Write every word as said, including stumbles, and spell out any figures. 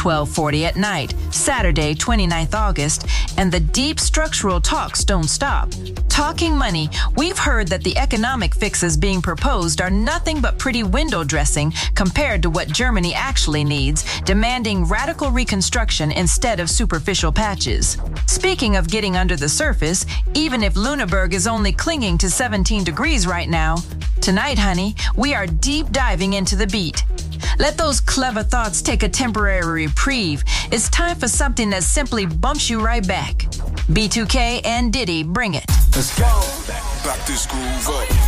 twelve forty at night, Saturday, twenty-ninth August, and the deep structural talks don't stop. Talking Money, we've heard that the economic fixes being proposed are nothing but pretty window dressing compared to what Germany actually needs, demanding radical reconstruction instead of superficial patches. Speaking of getting under the surface, even if Lüneburg is only clinging to seventeen degrees right now, tonight, honey, we are deep diving into the beat. Let those clever thoughts take a temporary reprieve. It's time for something that simply bumps you right back. B two K and Diddy, bring it. Let's go. Back this groove up.